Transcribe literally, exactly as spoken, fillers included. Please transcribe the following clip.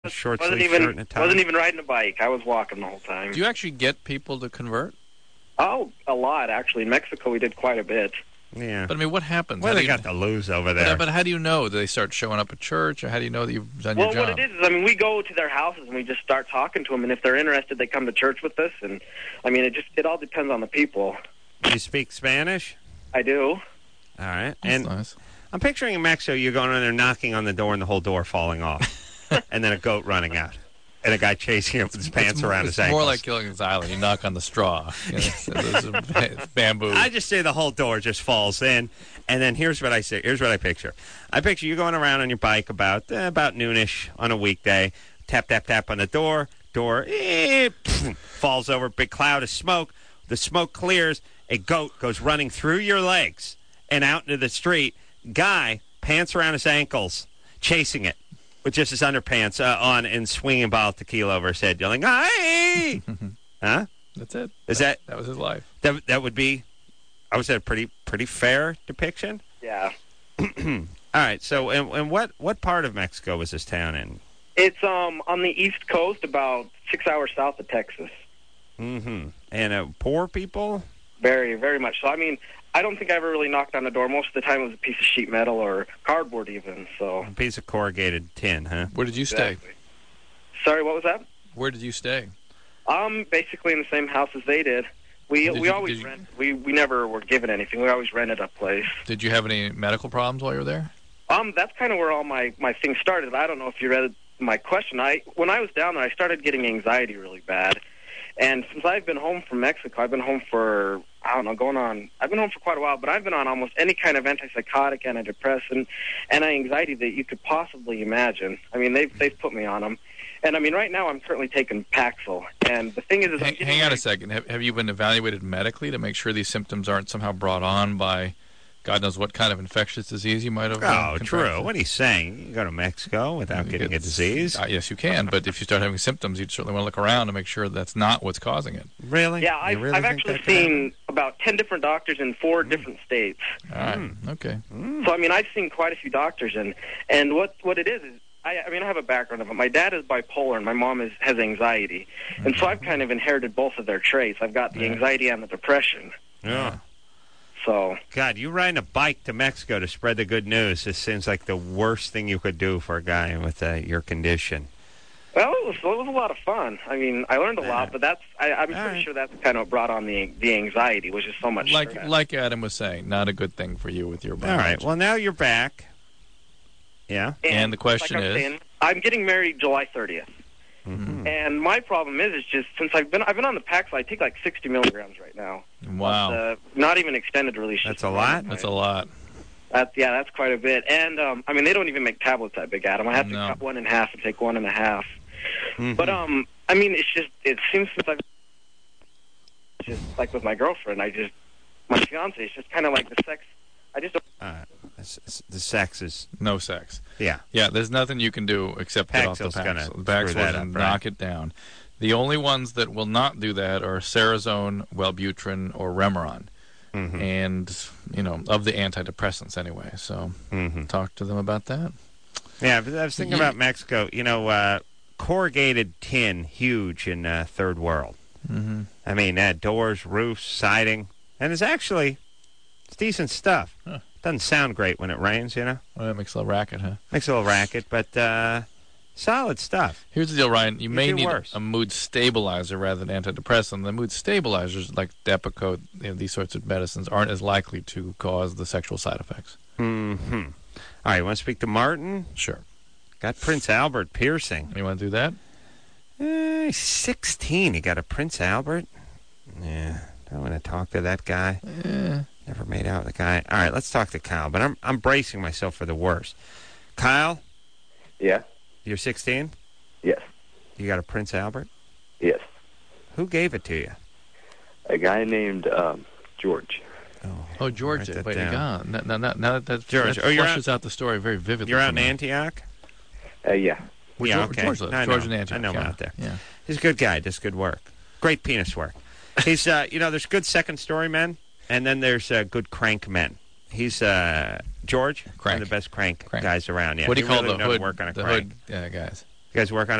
A short wasn't sleeve even shirt and a tie. wasn't even riding a bike. I was walking the whole time. Do you actually get people to convert? Oh, a lot actually. In Mexico, we did quite a bit. Yeah. But I mean, what happens? What How do do they you- got to lose over But, there? uh, but how do you know? Do they start showing up at church, or how do you know that you've done Well, your job? what it is is, I mean, we go to their houses and we just start talking to them, and if they're interested, they come to church with us. And I mean, it just it all depends on the people. You speak Spanish? I do. All right. That's And nice. I'm picturing in Mexico, you're going in there knocking on the door and the whole door falling off, and then a goat running out, and a guy chasing him with his pants it's around more, his it's ankles. more like Killing His Island. You knock on the straw. You know, it's, it's, it's bamboo. I just say the whole door just falls in, and then here's what I say. Here's what I picture. I picture you going around on your bike about uh, about noonish on a weekday. Tap tap tap on the door. Door eh, pff, falls over. Big cloud of smoke. The smoke clears. A goat goes running through your legs and out into the street. Guy, pants around his ankles, chasing it with just his underpants uh, on and swinging a bottle of tequila over his head, yelling, "Hey!" Huh? That's it. Is that That was his life. that that would be? I would say a pretty pretty fair depiction. Yeah. All right. So, and, and what what part of Mexico was this town in? It's um on the east coast, about six hours south of Texas. Mm-hmm. And uh, poor people. Very, very much so. I mean, I don't think I ever really knocked on the door. Most of the time it was a piece of sheet metal or cardboard even. So. A piece of corrugated tin, huh? Where did you stay? Exactly. Sorry, what was that? Where did you stay? Um, basically in the same house as they did. We Did we you- always did you- rent. We we never were given anything. We always rented a place. Did you have any medical problems while you were there? Um, that's kind of where all my my things started. I don't know if you read my question. I when I was down there, I started getting anxiety really bad, and since I've been home from Mexico, I've been home for I don't know, going on. I've been home for quite a while, but I've been on almost any kind of antipsychotic, antidepressant, and anxiety that you could possibly imagine. I mean, they've they've put me on them. And, I mean, right now I'm currently taking Paxil. And the thing is... is I'm Hang, getting hang on ready- a second. Have, have you been evaluated medically to make sure these symptoms aren't somehow brought on by God knows what kind of infectious disease you might have? uh, Oh, contracted? true. What he's saying, you can go to Mexico without You getting get- a disease. Uh, yes, you can. But if you start having symptoms, you'd certainly want to look around to make sure that's not what's causing it. Really? Yeah, You I've, really I've think actually that could seen about ten different doctors in four different states. All right. Okay. So, I mean, I've seen quite a few doctors. And, and what, what it is is... I, I mean, I have a background of it. My dad is bipolar, and my mom is, has anxiety. And so I've kind of inherited both of their traits. I've got the anxiety and the depression. Yeah. So, God, you riding a bike to Mexico to spread the good news. This seems like the worst thing you could do for a guy with uh, your condition. well, it was, it was a lot of fun. I mean, I learned a Yeah. lot, but that's I, I'm All pretty right. sure that's kind of what brought on the the anxiety, was just so much Like stress. like Adam was saying, not a good thing for you with your All biology. right. Well, now you're back. Yeah. And the question like I'm is- saying, I'm getting married July thirtieth. Mm-hmm. And my problem is, is just since I've been I've been on the Paxil, I take like sixty milligrams right now. Wow. Uh, not even extended release. That's just a lot? That's a lot. That's yeah, that's quite a bit. And um, I mean, they don't even make tablets that big, Adam. I have to No. cut one in half and take one and a half. Mhm. But um, I mean, it's just it seems since I've just like with my girlfriend, I just my fiance. It's just kind of like the sex. I just don't. Uh, s- s- the sex is, No sex. yeah. Yeah, there's nothing you can do except get off the Paxil's gonna Paxil. The screw Paxil that will up, right? knock it down. The only ones that will not do that are Sarazone, Wellbutrin, or Remeron. Mm-hmm. And, you know, of the antidepressants anyway. So Mm-hmm. talk to them about that. Yeah, but I was thinking Yeah. about Mexico. You know, uh, corrugated tin, huge in uh, third world. Mm-hmm. I mean, uh, doors, roofs, siding, and it's actually it's decent stuff. Huh. Doesn't sound great when it rains, you know. Well, that makes a little racket, huh? Makes a little racket, but uh, solid stuff. Here's the deal, Ryan. You, You may do need worse. a mood stabilizer rather than antidepressant. The mood stabilizers, like Depakote, you know, these sorts of medicines, aren't as likely to cause the sexual side effects. Mm-hmm. All right, you want to speak to Martin? Sure. Got Prince Albert piercing. You want to do that? Eh, he's sixteen. He got a Prince Albert. Yeah, don't want to talk to that guy. Eh. Never made out with the guy. All right, let's talk to Kyle, but I'm I'm bracing myself for the worst. Kyle, Yeah. you're sixteen? Yes. You got a Prince Albert? Yes. Who gave it to you? A guy named um, George. Oh, Oh, George, write that wait, down. God. Now, now, now, now that, that, George, that oh, you're flushes out the story very vividly. You're out for in me. Antioch? Uh, yeah. Where Yeah, George, okay. George lives. I George know. in Antioch. I know him yeah. out there. Yeah. He's a good guy, does good work. Great penis work. He's, uh, you know, there's good second story men, and then there's uh, good crank men. He's, uh, George, one Crank. of the best crank, Crank. guys around. Yeah, What do you he call really the know to hood? work on a the crank. hood uh, guys. You guys work on